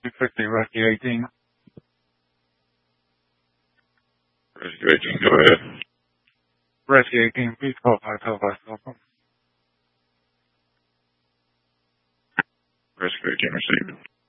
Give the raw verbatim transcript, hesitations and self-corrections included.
six fifty, Rescue eighteen. Rescue eighteen, go ahead. Rescue eighteen, please call five televised telephone. Rescue eighteen received.